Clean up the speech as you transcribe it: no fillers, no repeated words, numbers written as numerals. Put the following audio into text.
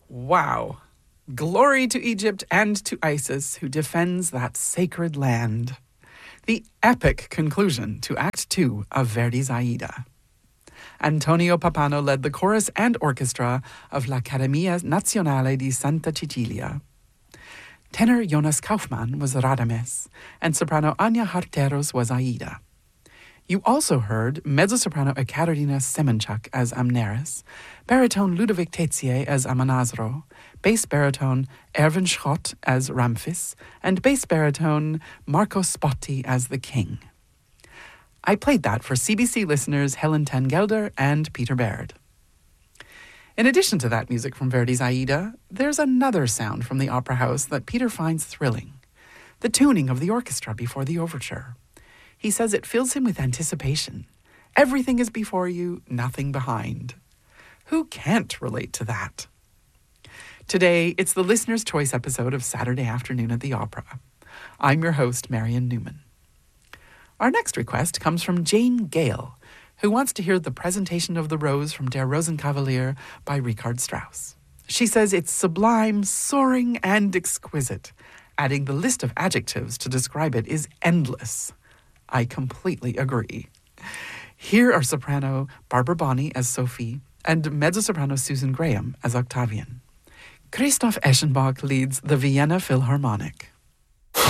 Wow. Glory to Egypt and to Isis, who defends that sacred land. The epic conclusion to Act 2 of Verdi's Aida. Antonio Pappano led the chorus and orchestra of l'Accademia Nazionale di Santa Cecilia. Tenor Jonas Kaufmann was Radames, and soprano Anya Harteros was Aida. You also heard mezzo-soprano Ekaterina Semenchuk as Amneris, baritone Ludovic Tetsier as Amonasro, bass baritone Erwin Schrott as Ramphis, and bass baritone Marco Spotti as the King. I played that for CBC listeners Helen ten Gelder and Peter Baird. In addition to that music from Verdi's Aida, there's another sound from the Opera House that Peter finds thrilling: the tuning of the orchestra before the overture. He says it fills him with anticipation. Everything is before you, nothing behind. Who can't relate to that? Today, it's the Listener's Choice episode of Saturday Afternoon at the Opera. I'm your host, Marion Newman. Our next request comes from Jane Gale, who wants to hear the Presentation of the Rose from Der Rosenkavalier by Richard Strauss. She says it's sublime, soaring, and exquisite. Adding the list of adjectives to describe it is endless. I completely agree. Here are soprano Barbara Bonney as Sophie and mezzo-soprano Susan Graham as Octavian. Christoph Eschenbach leads the Vienna Philharmonic.